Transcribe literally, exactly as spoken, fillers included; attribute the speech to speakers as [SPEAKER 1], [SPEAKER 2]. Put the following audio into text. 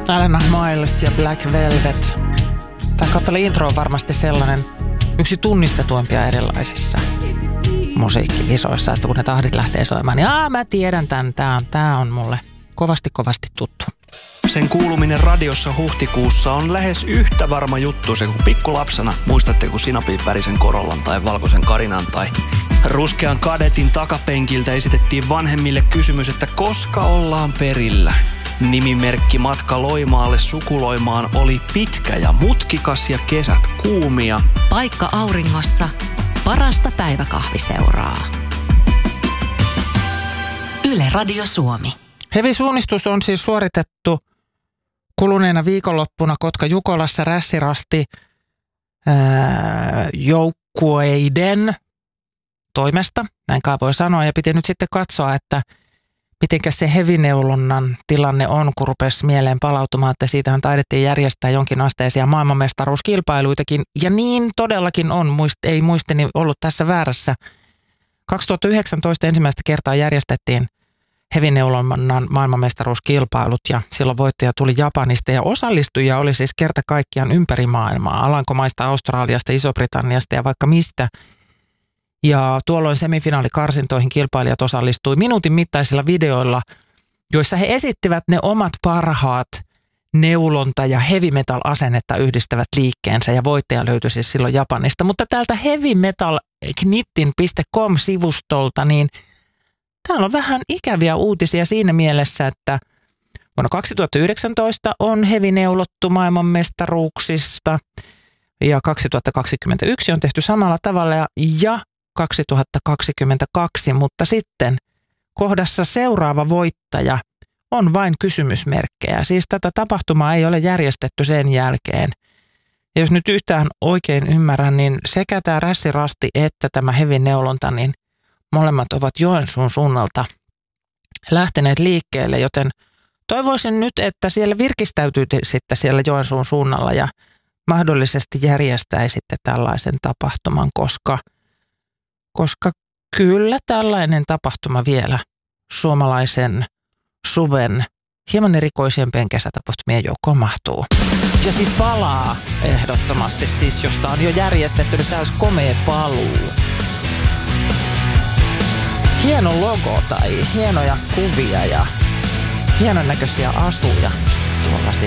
[SPEAKER 1] Alena Miles ja Black Velvet. Tämä kappale intro on varmasti sellainen yksi tunnistetuimpia erilaisissa musiikkivisoissa, että kun ne tahdit lähtee soimaan, niin aah, mä tiedän tämän, tää on, tää on mulle kovasti kovasti tuttu.
[SPEAKER 2] Sen kuuluminen radiossa huhtikuussa on lähes yhtä varma juttu se kuin pikkulapsena. Muistatteko sinapin värisen Corollan tai valkoisen Karinan tai ruskean Kadetin takapenkiltä esitettiin vanhemmille kysymys, että koska ollaan perillä. Nimimerkki matka Loimaalle sukuloimaan oli pitkä ja mutkikas ja kesät kuumia.
[SPEAKER 3] Paikka auringossa, parasta päiväkahviseuraa. Yle Radio Suomi.
[SPEAKER 1] Hevisuunnistus on siis suoritettu kuluneena viikonloppuna Kotka-Jukolassa Rässirasti ää, joukkueiden toimesta, näinkaan voi sanoa, ja piti nyt sitten katsoa, että mitenkä se hevineulonnan tilanne on, kun rupesi mieleen palautumaan, että siitähän taidettiin järjestää jonkin asteisia maailmanmestaruuskilpailuitakin, ja niin todellakin on, muist, ei muistini ollut tässä väärässä. kaksituhattayhdeksäntoista ensimmäistä kertaa järjestettiin hevineulonnan maailmanmestaruuskilpailut, ja silloin voittaja tuli Japanista, ja osallistujia oli siis kerta kaikkiaan ympäri maailmaa, Alankomaista, Australiasta, Iso-Britanniasta ja vaikka mistä. Ja tuolloin semifinaalikarsintoihin kilpailijat osallistui minuutin mittaisilla videoilla, joissa he esittivät ne omat parhaat neulonta- ja heavy metal-asennetta yhdistävät liikkeensä, ja voittaja löytyi siis silloin Japanista. Mutta täältä heavy metal knittin piste com-sivustolta, niin täällä on vähän ikäviä uutisia siinä mielessä, että vuonna kaksituhattayhdeksäntoista on hevineulottu maailmanmestaruuksista ja kaksituhattakaksikymmentäyksi on tehty samalla tavalla ja, ja kaksituhattakaksikymmentäkaksi, mutta sitten kohdassa seuraava voittaja on vain kysymysmerkkejä. Siis tätä tapahtumaa ei ole järjestetty sen jälkeen. Ja jos nyt yhtään oikein ymmärrän, niin sekä tämä Rässirasti että tämä hevineulonta, niin molemmat ovat Joensuun suunnalta lähteneet liikkeelle, joten toivoisin nyt, että siellä virkistäytyy sitten siellä Joensuun suunnalla ja mahdollisesti järjestäisitte tällaisen tapahtuman, koska, koska kyllä tällainen tapahtuma vielä suomalaisen suven hieman erikoisempien kesätapahtumien joukkoon mahtuu. Ja siis palaa ehdottomasti, siis josta on jo järjestetty, niin se olisi komea paluu. Hieno logo tai hienoja kuvia ja hienon näköisiä asuja tuolla